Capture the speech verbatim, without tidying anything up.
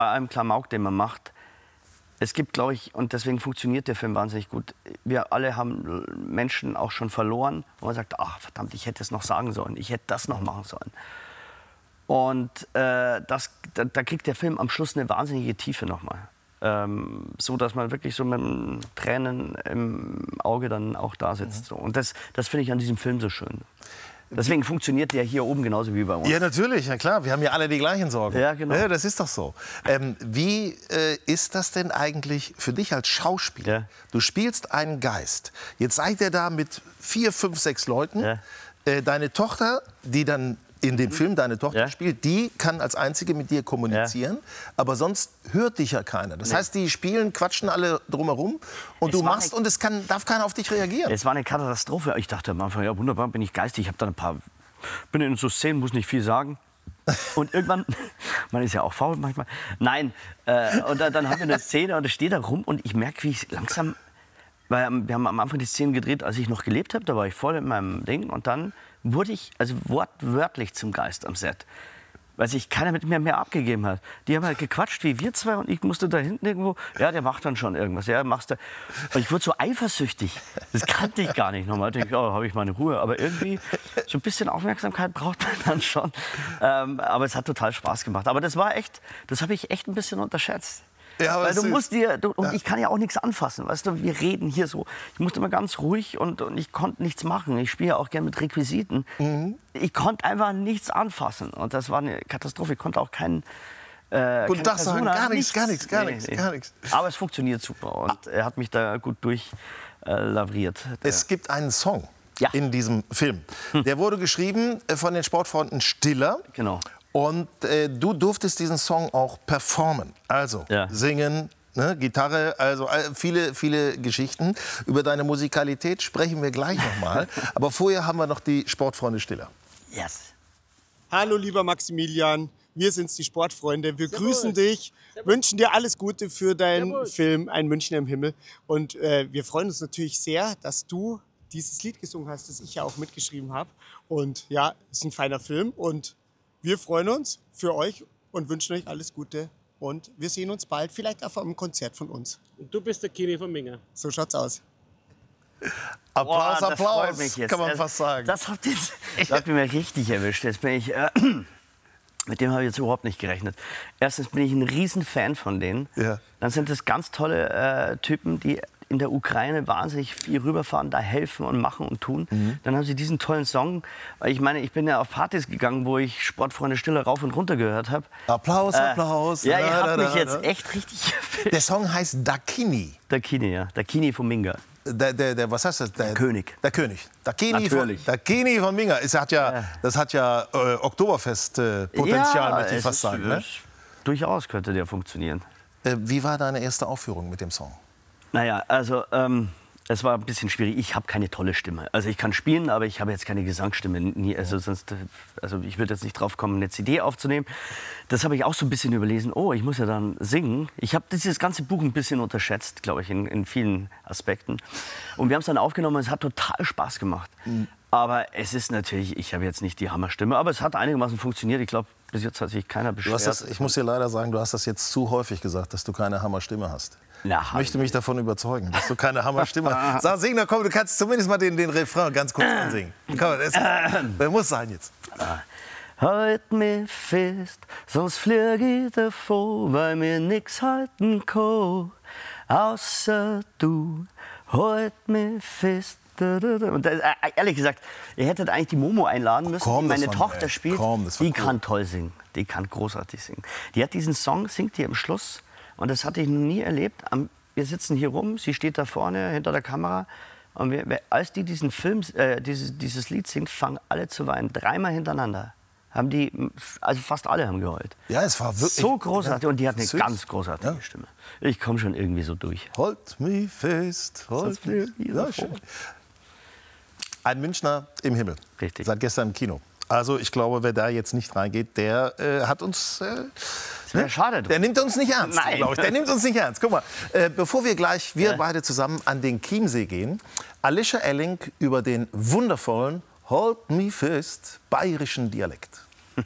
Bei allem Klamauk, den man macht, es gibt, glaube ich, und deswegen funktioniert der Film wahnsinnig gut. Wir alle haben Menschen auch schon verloren, wo man sagt, ach verdammt, ich hätte es noch sagen sollen, ich hätte das noch machen sollen. Und äh, das, da, da kriegt der Film am Schluss eine wahnsinnige Tiefe nochmal. Ähm, so, dass man wirklich so mit Tränen im Auge dann auch da sitzt. So. Und das, das finde ich an diesem Film so schön. Deswegen funktioniert der hier oben genauso wie bei uns. Ja, natürlich, ja klar. Wir haben ja alle die gleichen Sorgen. Ja, genau. Ja, das ist doch so. Ähm, wie äh, ist das denn eigentlich für dich als Schauspieler? Ja. Du spielst einen Geist. Jetzt seid ihr da mit vier, fünf, sechs Leuten. Ja. Äh, deine Tochter, die dann in dem Film deine Tochter Ja. spielt, die kann als einzige mit dir kommunizieren. Ja. Aber sonst hört dich ja keiner. Das Nee. heißt, die spielen, quatschen alle drumherum. Und Es du war machst eine- und es kann, darf keiner auf dich reagieren. Es war eine Katastrophe. Ich dachte am Anfang, ja wunderbar, bin ich geistig. Ich habe dann ein paar, bin in so Szenen, muss nicht viel sagen. Und irgendwann, man ist ja auch faul manchmal. Nein, äh, und dann, dann haben wir eine Szene und ich stehe da rum und ich merke, wie ich langsam, weil wir haben am Anfang die Szene gedreht, als ich noch gelebt habe, da war ich voll in meinem Ding und dann wurde ich also wortwörtlich zum Geist am Set. Weil sich keiner mit mir mehr abgegeben hat. Die haben halt gequatscht wie wir zwei und ich musste da hinten irgendwo, ja, der macht dann schon irgendwas, ja, machst du. Und ich wurde so eifersüchtig. Das kannte ich gar nicht. Normal denke ich, oh, habe ich meine Ruhe. Aber irgendwie so ein bisschen Aufmerksamkeit braucht man dann schon. Ähm, aber es hat total Spaß gemacht. Aber das war echt, das habe ich echt ein bisschen unterschätzt. Ja, aber Weil du es- musst dir, du, und Ja. ich kann ja auch nichts anfassen, weißt du, wir reden hier so. Ich musste immer ganz ruhig und, und ich konnte nichts machen. Ich spiele ja auch gerne mit Requisiten. Mhm. Ich konnte einfach nichts anfassen und das war eine Katastrophe. Ich konnte auch keinen äh, Guten keine Tag sagen, Persona, gar nichts, gar nichts, gar nichts, gar nichts. Aber es funktioniert super und er hat mich da gut durchlavriert. Äh, Es gibt einen Song Ja. in diesem Film. Der wurde geschrieben äh, von den Sportfreunden Stiller. Genau. Und äh, du durftest diesen Song auch performen. Also Ja. singen, ne, Gitarre, also äh, viele, viele Geschichten. Über deine Musikalität sprechen wir gleich noch mal. Aber vorher haben wir noch die Sportfreunde Stiller. Yes. Hallo lieber Maximilian, wir sind's, die Sportfreunde. Wir grüßen dich, wünschen dir alles Gute für deinen Film Ein Münchner im Himmel. Und äh, wir freuen uns natürlich sehr, dass du dieses Lied gesungen hast, das ich ja auch mitgeschrieben habe. Und ja, es ist ein feiner Film und wir freuen uns für euch und wünschen euch alles Gute. Und wir sehen uns bald, vielleicht auf einem Konzert von uns. Und du bist der Kini von Minga. So schaut's aus. Applaus, Boah, das freut Applaus, mich jetzt. kann man Das- fast sagen. Das habt ihr, das habt ihr mir richtig erwischt. Jetzt bin ich, äh, mit dem habe ich jetzt überhaupt nicht gerechnet. Erstens bin ich ein Riesenfan von denen. Ja. Dann sind das ganz tolle äh, Typen, die in der Ukraine wahnsinnig viel rüberfahren, da helfen und machen und tun. Mhm. Dann haben sie diesen tollen Song. Weil ich meine, ich bin ja auf Partys gegangen, wo ich Sportfreunde Stiller rauf und runter gehört habe. Applaus, Applaus. Ja, ihr Da, habt da, mich da, jetzt da. echt richtig erwischt. Der Song heißt Dakini. Der Kini, ja. Der Kini von Minga. Der, der, der, was heißt das? Der, König. Der König. Dakini von, Natürlich. Dakini von Minga. Es hat ja, das hat ja äh, Oktoberfest-Potenzial, möchte ich es fast ist- sagen. Ne? es- Durchaus könnte der funktionieren. Äh, wie war deine erste Aufführung mit dem Song? Naja, also ähm, es war ein bisschen schwierig. Ich habe keine tolle Stimme. Also ich kann spielen, aber ich habe jetzt keine Gesangsstimme. Nie, also, sonst, also ich würde jetzt nicht drauf kommen, eine C D aufzunehmen. Das habe ich auch so ein bisschen überlesen. Oh, ich muss ja dann singen. Ich habe dieses ganze Buch ein bisschen unterschätzt, glaube ich, in, in vielen Aspekten. Und wir haben es dann aufgenommen und es hat total Spaß gemacht. Aber es ist natürlich, ich habe jetzt nicht die Hammerstimme, aber es hat einigermaßen funktioniert. Ich glaube, bis jetzt hat sich keiner Du beschwert. hast das, ich muss dir leider sagen, du hast das jetzt zu häufig gesagt, dass du keine Hammerstimme hast. Na, Ich möchte mich davon überzeugen, dass du keine Hammerstimme hast. Sag, sing, na komm, du kannst zumindest mal den, den Refrain ganz kurz ansingen. Komm, das, das muss sein jetzt. Halt mich fest, sonst flieg ich davon, weil mir nix halten kann. Außer du, halt mich fest. Und äh, ehrlich gesagt, ihr hättet eigentlich die Momo einladen müssen, komm, die das meine war- Tochter ey, spielt. komm, das war die cool. kann toll singen, die kann großartig singen. Die hat diesen Song, singt die am Schluss und das hatte ich noch nie erlebt. Am, wir sitzen hier rum, sie steht da vorne hinter der Kamera und wir, wir, als die diesen Film, äh, dieses, dieses Lied singt, fangen alle zu weinen, dreimal hintereinander. Haben die, also fast alle haben geheult. Ja, es war wirklich So großartig und die hat eine süß. ganz großartige Ja. Stimme. Ich komme schon irgendwie so durch. Halt mich fest, halt Sonst mich. flieg ich Ja, davon. schön. Ein Münchner im Himmel. Richtig. Seit gestern im Kino. Also ich glaube, wer da jetzt nicht reingeht, der äh, hat uns... Äh, Das wäre schade. Der nimmt uns nicht ernst, Nein. glaube ich. Der nimmt uns nicht ernst. Guck mal, äh, bevor wir gleich, wir beide zusammen an den Chiemsee gehen, Alicia Elling über den wundervollen Hold Me Fest bayerischen Dialekt.